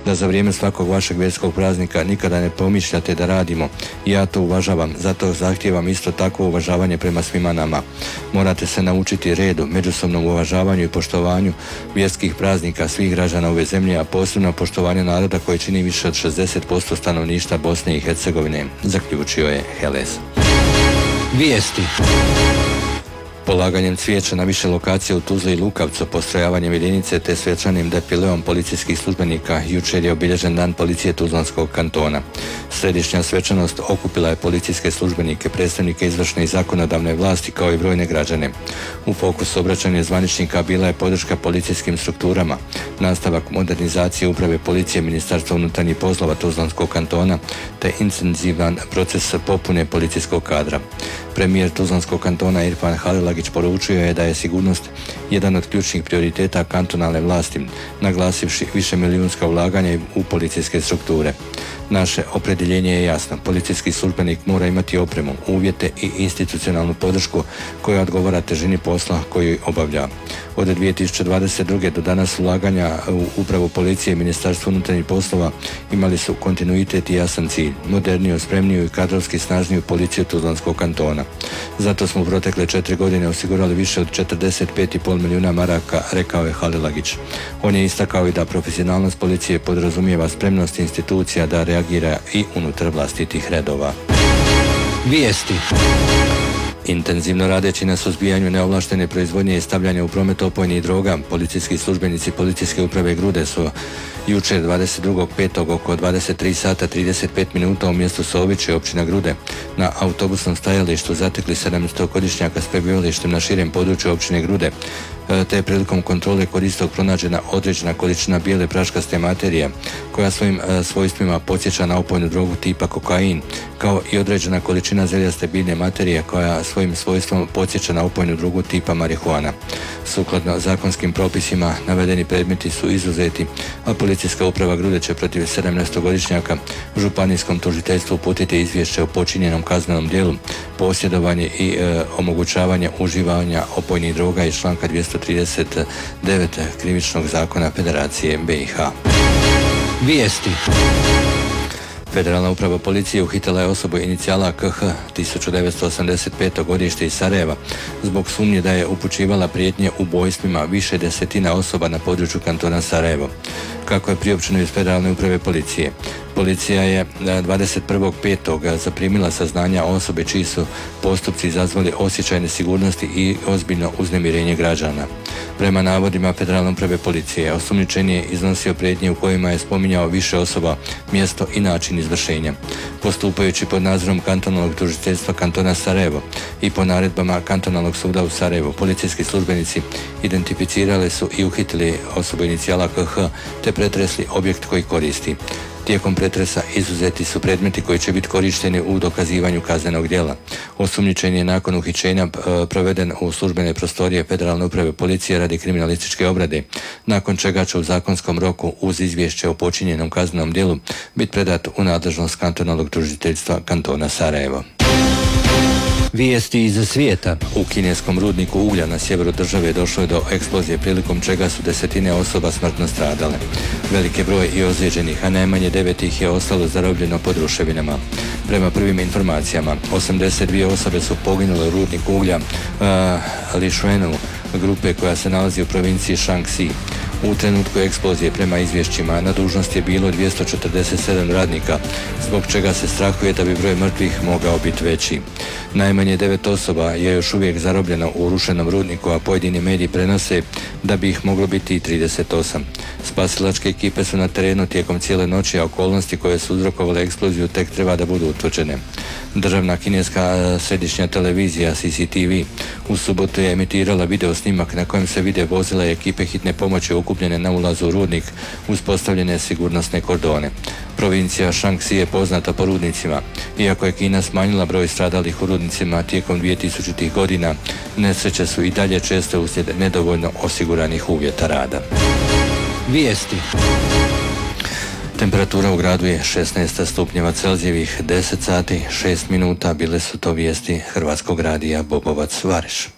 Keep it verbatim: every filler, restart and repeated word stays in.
da za vrijeme svakog vašeg vjerskog praznika nikada ne pomišljate da radimo. Ja to uvažavam, zato zahtijevam isto takvo uvažavanje prema svima nama. Morate se naučiti redu, međusobnom uvažavanju i poštovanju vjerskih praznika svih građana ove zemlje, a posebno poštovanje naroda koji čini više od šezdeset posto stanovništva Bosne i Hercegovine, zaključio je Heles. Vijesti. Polaganjem cvijeća na više lokacija u Tuzli i Lukavcu, postrojavanjem jedinice te svečanim defileom policijskih službenika jučer je obilježen dan policije Tuzlanskog kantona. Središnja svečanost okupila je policijske službenike, predstavnike izvršne i zakonodavne vlasti kao i brojne građane. U fokusu obraćanja zvaničnika bila je podrška policijskim strukturama, nastavak modernizacije uprave policije Ministarstva unutarnjih poslova Tuzlanskog kantona te intenzivan proces popune policijskog kadra. Premijer Tuzlanskog kantona Irfan Halilagić poručio je da je sigurnost jedan od ključnih prioriteta kantonalne vlasti, naglasivši više milijunska ulaganja u policijske strukture. Naše opredjeljenje je jasno. Policijski službenik mora imati opremu, uvjete i institucionalnu podršku koja odgovara težini posla koju obavlja. Od dvije tisuće dvadeset druge. do danas ulaganja u upravu policije i Ministarstvo unutarnjih poslova imali su kontinuitet i jasan cilj, moderniju, spremniju i kadrovski snažniju policiju Tuzlanskog kantona. Zato smo u protekle četiri godine osigurali više od četrdeset pet i pol milijuna maraka, rekao je Halilagić. On je istakao i da profesionalnost policije podrazumijeva spremnost institucija da reagira i unutar vlastitih redova. Vijesti. Intenzivno radeći na suzbijanju neovlaštene proizvodnje i stavljanja u promet opojnih droga, policijski službenici policijske uprave Grude su jučer dvadeset drugog petog oko dvadeset tri sata trideset pet minuta u mjestu Soviće, općina Grude, na autobusnom stajalištu zatekli sedamnaestogodišnjaka s prebivalištem na širem području općine Grude, te je prilikom kontrole kod istog pronađena određena količina bijele praškaste materije koja svojim svojstvima podsjeća na opojnu drogu tipa kokain, kao i određena količina zeljaste biljne materije koja svojim svojstvom podsjeća na opojnu drogu tipa marihuana. Sukladno zakonskim propisima navedeni predmeti su izuzeti, a policijska uprava Grude će protiv sedamnaestogodišnjaka županijskom tužiteljstvu uputiti izvješće o počinjenom kaznenom djelu, posjedovanje i e, omogućavanje uživanja opojnih droga iz članka dvjesto trideset devet krivičnog zakona Federacije B i H. Vijesti. Federalna uprava policije uhitila je osobu inicijala K H tisuću devetsto osamdeset peto. godište iz Sarajeva zbog sumnje da je upućivala prijetnje ubojstvima više desetina osoba na području kantona Sarajevo. Kako je priopćeno iz Federalne uprave policije, policija je dvadeset prvog petog zaprimila saznanja o osobe čiji su postupci izazvali osjećaj nesigurnosti i ozbiljno uznemirenje građana. Prema navodima Federalne uprave policije, osumnjičeni je iznosio prijetnje u kojima je spominjao više osoba, mjesto i način izvršenja. Postupajući pod nadzorom kantonalnog tužiteljstva kantona Sarajevo i po naredbama kantonalnog suda u Sarajevu, policijski službenici identificirali su i uhitili osobu inicijala K H te pretresli objekt koji koristi. Tijekom pretresa izuzeti su predmeti koji će biti korišteni u dokazivanju kaznenog djela. Osumnjičen je nakon uhićenja proveden u službene prostorije Federalne uprave policije radi kriminalističke obrade, nakon čega će u zakonskom roku uz izvješće o počinjenom kaznenom djelu biti predat u nadležnost kantonalnog tužiteljstva kantona Sarajevo. Vijesti iz svijeta. U kineskom rudniku uglja na sjeveru države došlo je do eksplozije prilikom čega su desetine osoba smrtno stradale. Veliki broj i ozlijeđenih, a najmanje devet ih je ostalo zarobljeno pod ruševinama. Prema prvim informacijama, osamdeset dvije osobe su poginule u rudniku uglja uh, Lishuenu, grupe koja se nalazi u provinciji Shaanxi. U trenutku eksplozije, prema izvješćima, na dužnosti je bilo dvjesto četrdeset sedam radnika, zbog čega se strahuje da bi broj mrtvih mogao biti veći. Najmanje devet osoba je još uvijek zarobljeno u rušenom rudniku, a pojedini mediji prenose da bi ih moglo biti i trideset osam. Spasilačke ekipe su na terenu tijekom cijele noći, a okolnosti koje su uzrokovale eksploziju tek treba da budu utvrđene. Državna kineska središnja televizija C C T V u subotu je emitirala video snimak na kojem se vide vozila i ekipe hitne pomoći okupljene na ulazu u rudnik uz postavljene sigurnosne kordone. Provincija Shaanxi je poznata po rudnicima. Iako je Kina smanjila broj stradalih u rudnicima tijekom dvije tisućitih godina, nesreće su i dalje česte uslijed nedovoljno osiguranih uvjeta rada. Vijesti. Temperatura u gradu je šesnaest stupnjeva Celzijevih, deset sati, šest minuta. Bile su to vijesti Hrvatskog radija Bobovac Vareš.